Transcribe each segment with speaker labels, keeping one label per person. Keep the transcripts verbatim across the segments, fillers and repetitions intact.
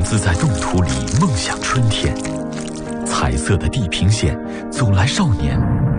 Speaker 1: 自在冻土里梦想春天，彩色的地平线走来少年，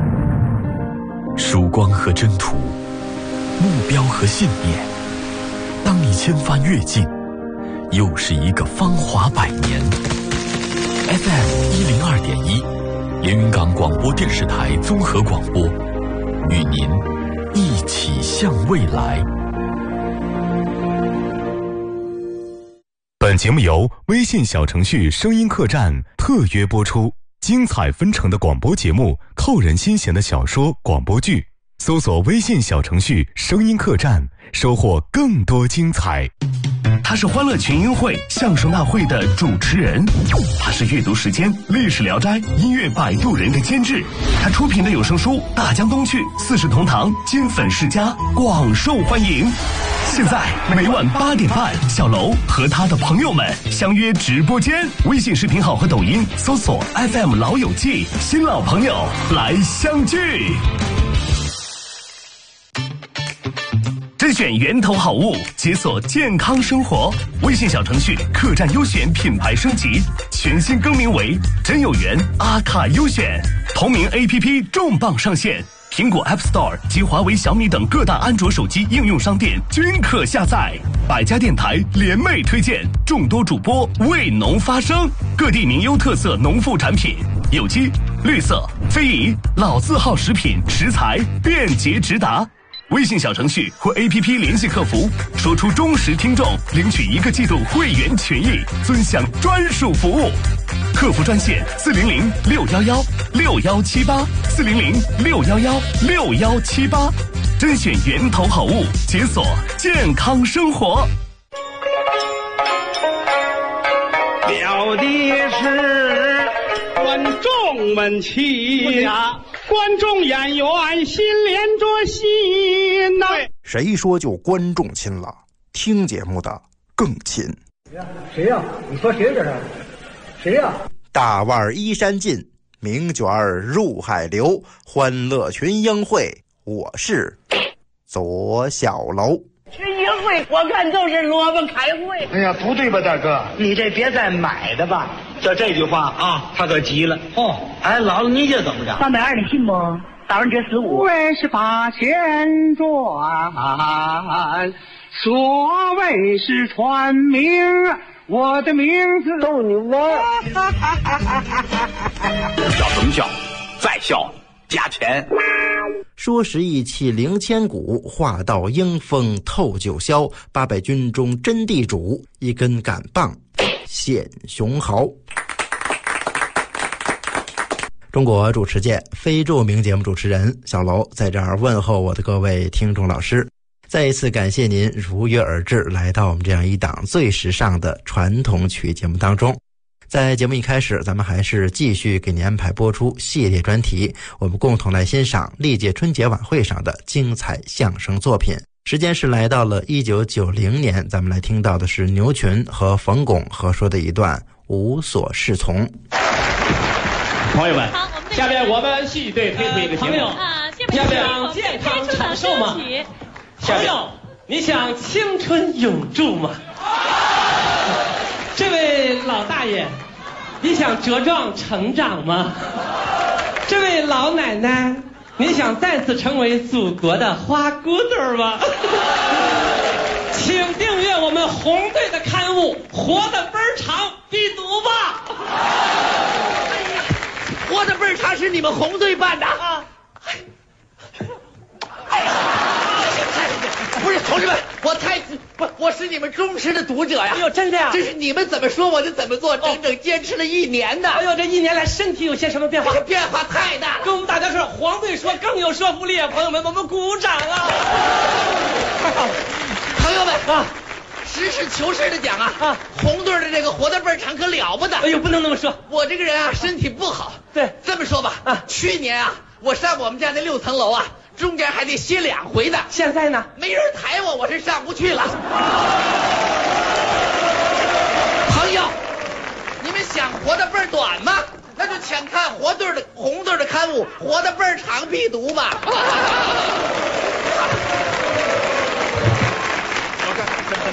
Speaker 1: 曙光和征途，目标和信念。当你千帆越尽，又是一个芳华百年。F M 一零二点一，连云港广播电视台综合广播，与您一起向未来。
Speaker 2: 本节目由微信小程序声音客栈特约播出，精彩纷呈的广播节目，扣人心弦的小说、广播剧，搜索微信小程序声音客栈，收获更多精彩。
Speaker 3: 他是欢乐群英会相声大会的主持人，他是阅读时间历史聊斋音乐摆渡人的监制，他出品的有声书《大江东去》四世同堂金粉世家广受欢迎。现在每晚八点半，小楼和他的朋友们相约直播间，微信视频号和抖音搜索 F M 老友记，新老朋友来相聚。甄选源头好物，解锁健康生活。微信小程序客栈优选品牌升级，全新更名为真有缘阿卡优选。同名 A P P 重磅上线，苹果 App Store 及华为、小米等各大安卓手机应用商店均可下载。百家电台联袂推荐，众多主播为农发声，各地名优特色农副产品，有机、绿色、非遗、老字号食品食材便捷直达。微信小程序或 A P P 联系客服，说出忠实听众，领取一个季度会员权益，尊享专属服务。客服专线四零零六幺幺六幺七八四零零六幺幺六幺七八，甄选源头好物，解锁健康生活。
Speaker 4: 了的是观众们亲呀，观众演员心连着心呐、啊。
Speaker 5: 谁说就观众亲了？听节目的更亲。
Speaker 6: 谁呀、啊？你说谁这是？谁呀、啊？
Speaker 5: 大腕依山尽，名卷入海流，欢乐群英会，我是左小楼。
Speaker 7: 群英会我看都是萝卜开会。
Speaker 6: 哎呀，不对吧，大哥？
Speaker 7: 你这别再买的吧。
Speaker 6: 就这句话啊，他可急了。哦，哎，姥姥，你这怎么着？
Speaker 7: 三百二的信不？早上这十五。
Speaker 4: 为是八千转，所谓是传名，我的名字
Speaker 6: 逗你玩。
Speaker 8: 笑什么笑？再笑加钱。
Speaker 5: 说时义气凌千古，话到英风透九霄。八百军中真地主，一根杆棒现雄豪。中国主持界非著名节目主持人小楼在这儿问候我的各位听众老师，再一次感谢您如约而至，来到我们这样一档最时尚的传统曲节目当中。在节目一开始，咱们还是继续给您安排播出系列专题，我们共同来欣赏历届春节晚会上的精彩相声作品。时间是来到了一九九零年，咱们来听到的是牛群和冯巩合说的一段无所适从。
Speaker 9: 朋友们，下面我们戏剧队推出一个节目，
Speaker 10: 啊，
Speaker 9: 要不要健康长寿吗？朋友，你想青春永驻吗？这位老大爷，你想茁壮成长吗？这位老奶奶，你想再次成为祖国的花骨朵吗？请订阅我们红队的刊物，活得倍儿长，必读吧。
Speaker 7: 活得倍儿长是你们红队办的啊！不是同志们，我太不，我是你们忠实的读者呀！
Speaker 9: 哎呦，真的呀！
Speaker 7: 这是你们怎么说我就怎么做，整整坚持了一年呢。
Speaker 9: 哎呦，这一年来身体有些什么变化？
Speaker 7: 变化太大了。
Speaker 9: 跟我们大家说，黄队说更有说服力啊！朋友们，我们鼓掌啊！
Speaker 7: 朋友们啊，实事求是的讲啊，啊，红队的这个活得倍儿长可了不得。
Speaker 9: 哎呦，不能那么说，
Speaker 7: 我这个人啊身体不好。对，这么说吧啊，去年啊我上我们家那六层楼啊，中间还得歇两回呢。
Speaker 9: 现在呢，
Speaker 7: 没人抬我，我是上不去了。朋友，你们想活得倍儿短吗？那就请看活队的红队的刊物，活得倍儿长必读吧。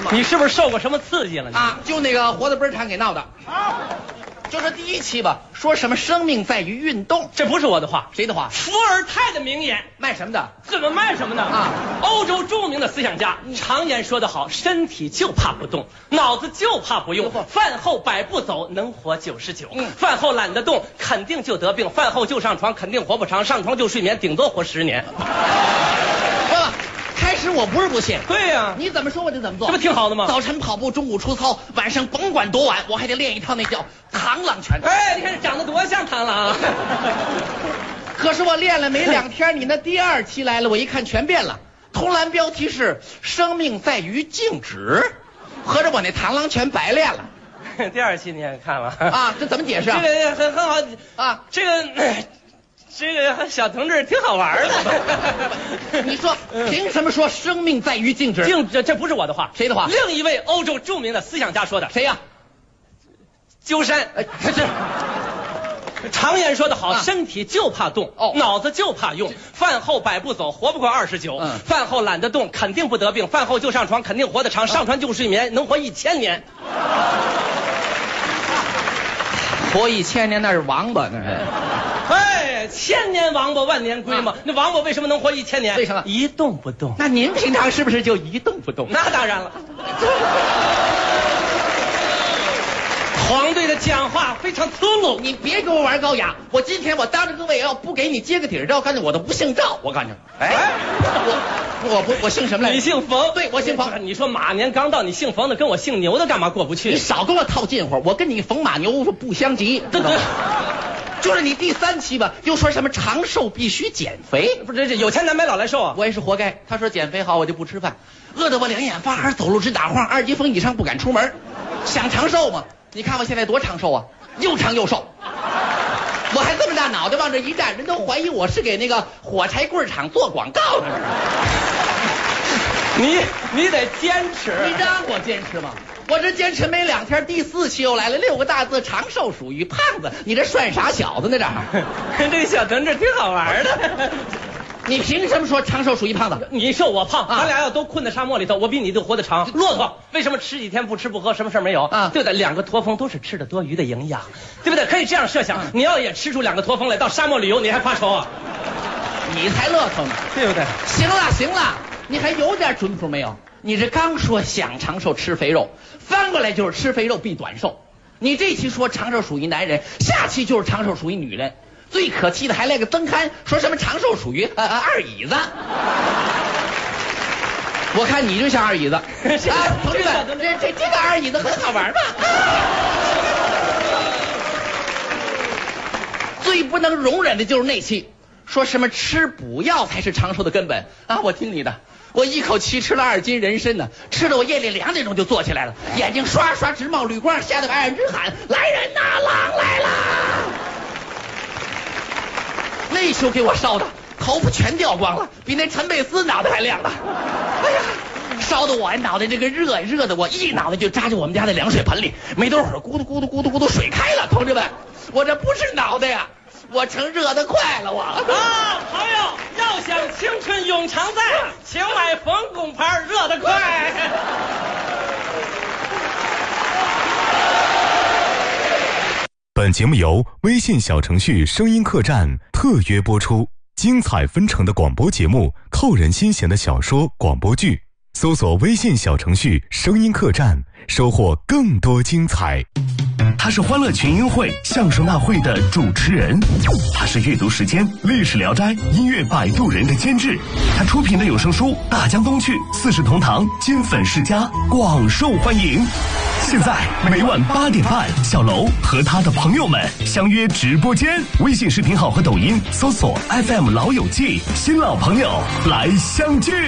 Speaker 9: 你是不是受过什么刺激了？
Speaker 7: 啊，就那个活的倍儿长给闹的。就是第一期吧，说什么生命在于运动，
Speaker 9: 这不是我的话，
Speaker 7: 谁的话？
Speaker 9: 伏尔泰的名言。
Speaker 7: 卖什么的？
Speaker 9: 怎么卖什么呢？啊，欧洲著名的思想家常言说得好，身体就怕不动，脑子就怕不用。饭后百步走，能活九十九。嗯，饭后懒得动，肯定就得病；饭后就上床，肯定活不长；上床就睡眠，顶多活十年。
Speaker 7: 爸，开始我不是不信，
Speaker 9: 对呀、啊，
Speaker 7: 你怎么说我就怎么做，
Speaker 9: 这不挺好的吗？
Speaker 7: 早晨跑步，中午出操，晚上甭管多晚，我还得练一套那叫螳螂拳。
Speaker 9: 哎，你看长得多像螳螂啊！
Speaker 7: 可是我练了没两天，你那第二期来了，我一看全变了。通栏标题是“生命在于静止”，合着我那螳螂拳白练了。
Speaker 9: 第二期你也看了
Speaker 7: 啊？这怎么解释啊？
Speaker 9: 这个很很好
Speaker 7: 啊，
Speaker 9: 这个。这个小同志挺好玩
Speaker 7: 的。你说凭什么说生命在于静止？
Speaker 9: 静这这不是我的话，
Speaker 7: 谁的话？
Speaker 9: 另一位欧洲著名的思想家说的。
Speaker 7: 谁呀、啊？
Speaker 9: 鸠山。哎，这常言说得好，啊、身体就怕动，哦，脑子就怕用。饭后百步走，活不过二十九。嗯，饭后懒得动，肯定不得病；饭后就上床，肯定活得长；上床就睡眠，能活一千年。
Speaker 7: 活一千年那是王八，那是。
Speaker 9: 哎，千年王八万年龟嘛，啊、那王八为什么能活一千年？
Speaker 7: 为什么？
Speaker 9: 一动不动。
Speaker 7: 那您平常是不是就一动不动？
Speaker 9: 那当然了。黄队的讲话非常粗鲁，
Speaker 7: 你别给我玩高雅。我今天我当着各位要不给你接个底儿照，干脆我都不姓赵。我告诉你，哎，我我不我姓什么来着？
Speaker 9: 你姓冯？
Speaker 7: 对，我姓冯。
Speaker 9: 你说马年刚到，你姓冯的跟我姓牛的干嘛过不去？
Speaker 7: 你少跟我套近乎，我跟你冯马牛不相及。对对。就是你第三期吧，又说什么长寿必须减肥，
Speaker 9: 不是这有钱难买老来瘦啊！
Speaker 7: 我也是活该。他说减肥好，我就不吃饭，饿得我两眼发黑，走路直打晃，二级风以上不敢出门。想长寿吗？你看我现在多长寿啊，又长又瘦。我还这么大脑袋往这一站，人都怀疑我是给那个火柴棍厂做广告呢。
Speaker 9: 你你得坚持，
Speaker 7: 你让我坚持吗？我这坚持没两天，第四期又来了，六个大字：长寿属于胖子。你这涮傻小子呢？这
Speaker 9: 这小同志挺好玩的。
Speaker 7: 你凭什么说长寿属于胖子？
Speaker 9: 你瘦我胖，啊、咱俩要都困在沙漠里头，我比你都活得长。骆驼为什么吃几天不吃不喝，什么事没有啊？对的，两个驼峰都是吃的多余的营养，对不对？可以这样设想，你要也吃出两个驼峰来，到沙漠旅游，你还发愁啊？
Speaker 7: 你才乐头呢，
Speaker 9: 对不对？
Speaker 7: 行了行了，你还有点准谱没有？你这刚说想长寿吃肥肉，翻过来就是吃肥肉必短寿。你这期说长寿属于男人，下期就是长寿属于女人。最可气的还来个增刊，说什么长寿属于呃二椅子。我看你就像二椅子啊，同志们，这这这个二椅子很好玩吧？最不能容忍的就是那期，说什么吃补药才是长寿的根本啊！我听你的。我一口气吃了二斤人参呢，吃的我夜里两点钟就坐起来了，眼睛刷刷直冒绿光，吓得我暗直喊：“来人呐，狼来啦！”那时候给我烧的头发全掉光了，比那陈佩斯脑袋还亮了。哎呀，烧的我脑袋这个热热的，我一脑袋就扎进我们家的凉水盆里，没多会儿咕嘟咕嘟咕嘟咕嘟水开了。同志们，我这不是脑袋呀，我成热得快了我。
Speaker 9: 啊，朋友，要想青春永常在，请买冯巩牌热得快。
Speaker 2: 本节目由微信小程序声音客栈特约播出，精彩纷呈的广播节目，扣人心弦的小说广播剧，搜索微信小程序声音客栈，收获更多精彩。
Speaker 3: 他是欢乐群英会相声大会的主持人，他是阅读时间历史聊斋音乐摆渡人的监制，他出品的有声书《大江东去》四世同堂金粉世家广受欢迎。现在每晚八点半，小楼和他的朋友们相约直播间，微信视频号和抖音搜索 F M 老友记，新老朋友来相聚。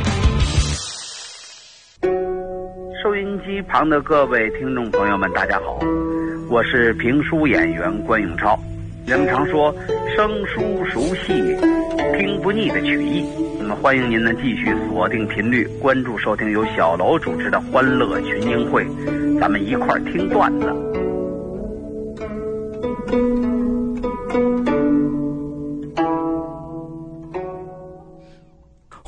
Speaker 10: 收音机旁的各位听众朋友们，大家好，我是评书演员关永超。人们常说生疏熟悉听不腻的曲艺，那么欢迎您呢继续锁定频率，关注收听由小楼主持的欢乐群英会，咱们一块儿听段子。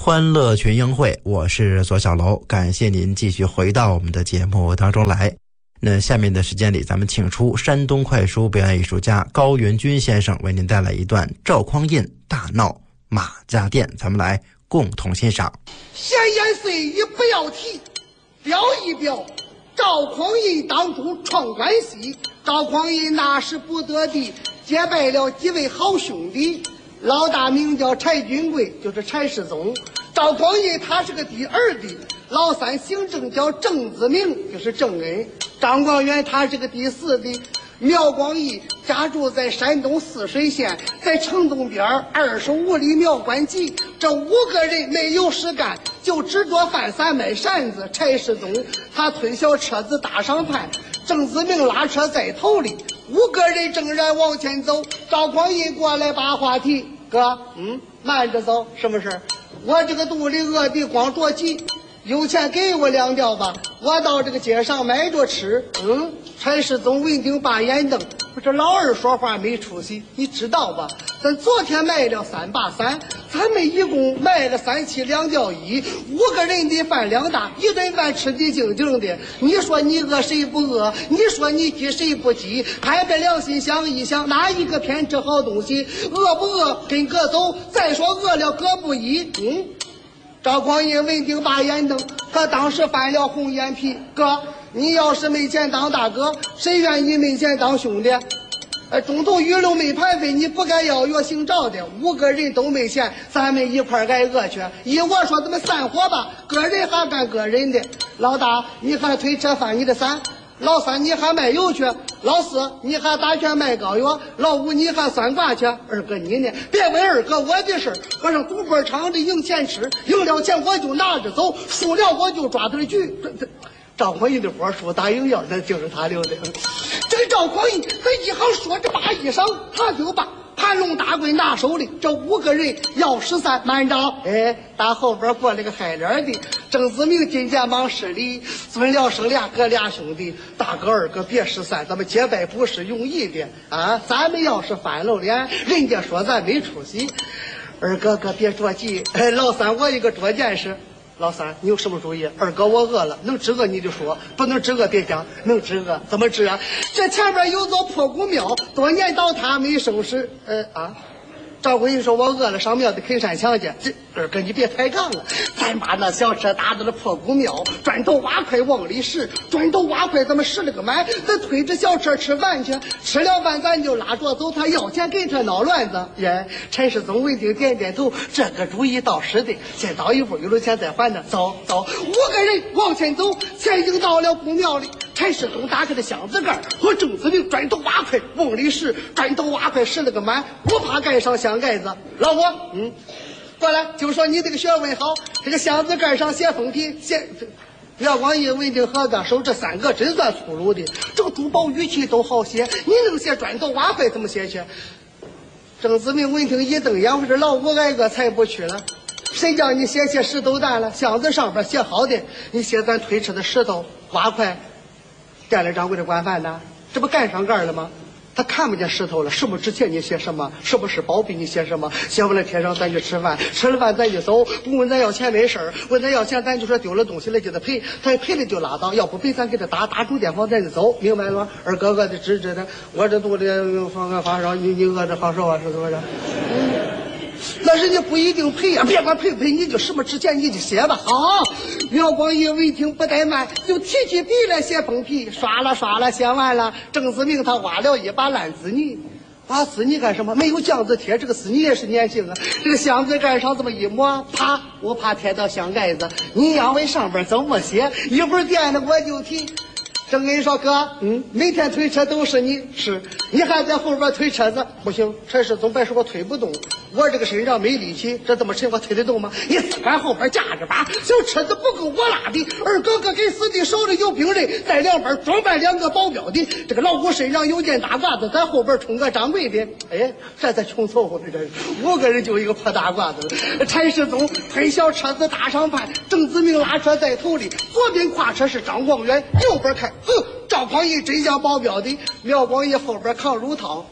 Speaker 5: 欢乐群英会，我是左小楼，感谢您继续回到我们的节目当中来。那下面的时间里，咱们请出山东快书表演艺术家高元军先生，为您带来一段赵匡胤大闹马家店，咱们来共同欣赏。
Speaker 11: 闲言碎语不要提，表一表赵匡胤当初闯关西，赵匡胤那时不得地结拜了几位好兄弟，老大名叫柴君贵，就是柴世宗。赵匡胤他是个第二弟，老三姓郑叫郑子明，就是郑恩。张光远他是个第四弟，苗光义家住在山东泗水县，在城东边二十五里苗关集。这五个人没有事干，就只做饭散卖扇子。柴世宗他推小车子打上盘，郑子明拉车在头里，五个人正然往前走。赵匡胤过来把话题，哥，嗯，慢着走，什么事？我这个肚里饿的光着急，有钱给我两吊吧，我到这个街上买着吃。嗯，柴世宗闻听把眼瞪，我这老二说话没出息，你知道吧？咱昨天卖了三把伞，咱们一共卖了三七两吊一，五个人的饭量大，一顿饭吃的静静的。你说你饿谁不饿？你说你急谁不急？拍拍良心想一想，哪一个偏吃好东西？饿不饿跟哥走？再说饿了哥不依。嗯，赵匡胤闻听把眼瞪，他当时翻了红眼皮。哥，你要是没钱当大哥，谁愿意没钱当兄弟？呃，中途鱼肉没盘费，你不该要约姓赵的。五个人都没钱，咱们一块儿挨饿去。依我说，咱们散伙吧，个人还干个人的。老大，你还推车翻你的伞；老三，你还卖油去；老四，你还打拳卖膏药；老五，你还算卦去。二哥你呢？别问二哥我的事，我上赌博场里赢钱吃，赢了钱我就拿着走，输了我就抓点局。这这。赵匡胤的波数打营养，那就是他留的。这个赵匡胤他一行说着把衣裳，他就把盘龙大棍拿手里。这五个人要十三，慢着！哎，打后边过来个海脸的郑子明，进前忙施礼，尊了生俩哥俩兄弟，大哥二哥别十三，咱们结拜不是容易的啊！咱们要是翻了脸，人家说咱没出息。二哥哥别着急，哎，老三我一个捉见识。老三，你有什么主意？二哥，我饿了，能治饿你就说，不能治饿别讲。能治饿怎么治啊？这前边有座破古庙，多年倒塌没收拾。呃啊，赵匡胤说：“我饿了，上庙得啃山墙去。”这二哥，你别抬杠了，咱把那小车打到了破古庙，砖头瓦块往里拾，砖头瓦块咱们拾了个满，咱推着小车吃饭去。吃了饭咱就拉着走，他要钱给他闹乱子。耶，柴世宗闻听点点头，这个主意倒是的。先倒一会儿，有了钱再还呢。走走，五个人往前走，前已经到了古庙里。柴世宗打开了箱子盖，和郑子明砖头瓦块往里拾，砖头瓦块拾了个满，不怕盖上箱盖子。老五，嗯，过来，就说你这个学问好，这个箱子盖上写封题，写。廖光义闻听合个手，这三个真算粗鲁的，这个珠宝玉器都好写，你能写砖头瓦块怎么写去？郑子明闻听一瞪眼，我这老五挨个才不去了。谁叫你写写石头蛋了？箱子上边写好的，你写咱推车的石头瓦块。店里掌柜的管饭的，这不盖上盖了吗？他看不见石头了，什么值钱你写什么，是不是宝贝你写什么，写完了贴上咱就吃饭，吃了饭咱就走，不问咱要钱没事儿，问咱要钱咱就说丢了东西了就得赔，他赔了就拉倒，要不赔咱给他打打住店房咱就走，明白了吗？二哥哥的指指的，我这肚里发个发烧，你你饿着好受啊，是不是？嗯，那人家不一定赔呀、啊，别管赔不赔，你就什么值钱你就写吧。好，苗光义闻听不怠慢，就提起笔来写封皮，刷了刷了，写完了。郑子明他挖了一把烂丝泥，挖丝泥干什么？没有浆子贴，这个丝泥也是粘性啊。这个箱子盖上这么一抹，啪，我怕贴到箱盖子。你要问上边怎么写，一会儿垫的我就提。郑恩说：“哥，嗯，每天推车都是你，是你还在后边推车子，不行。陈世宗白说我推不动，我这个身上没力气，这这么沉我推得动吗？你只管后边架着吧，小车子不够我拉的。二哥哥给司机手里有兵刃，在两边装扮两个保镖的。这个老五身上有件大褂子，在后边冲个掌柜的。哎，这才穷凑合的，这是五个人就一个破大褂子。陈世宗推小车子打上盘，郑子明拉车在头里，左边跨车是张光远，右边开。”哼，赵匡胤真像保镖的，苗光义后边扛乳套，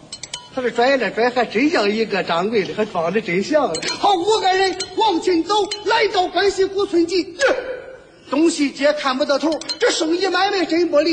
Speaker 11: 他这拽了拽，还真像一个掌柜的，还装的真像了。好，五个人往前走，来到关西古村集，东西街看不到头，这生意买卖真不利。